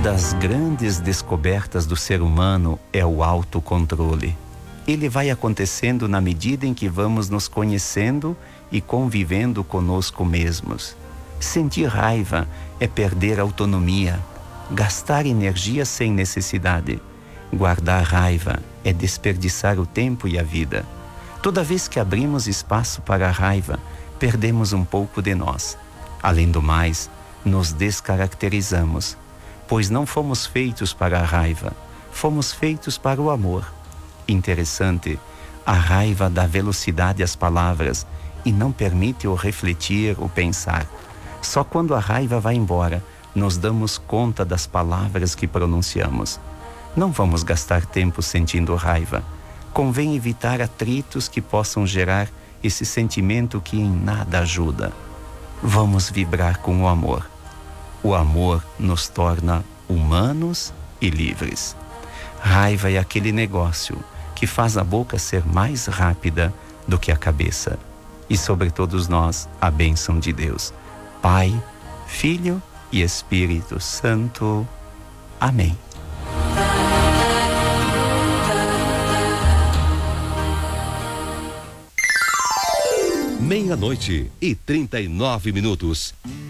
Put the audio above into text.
das grandes descobertas do ser humano é o autocontrole. Ele vai acontecendo na medida em que vamos nos conhecendo e convivendo conosco mesmos. Sentir raiva é perder autonomia, gastar energia sem necessidade. Guardar raiva é desperdiçar o tempo e a vida. Toda vez que abrimos espaço para a raiva, perdemos um pouco de nós. Além do mais, nos descaracterizamos, pois não fomos feitos para a raiva, fomos feitos para o amor. Interessante, a raiva dá velocidade às palavras e não permite o refletir, o pensar. Só quando a raiva vai embora, nos damos conta das palavras que pronunciamos. Não vamos gastar tempo sentindo raiva. Convém evitar atritos que possam gerar esse sentimento que em nada ajuda. Vamos vibrar com o amor. O amor nos torna humanos e livres. Raiva é aquele negócio que faz a boca ser mais rápida do que a cabeça. E sobre todos nós, a bênção de Deus, Pai, Filho e Espírito Santo. Amém. Meia-noite e 39 minutos.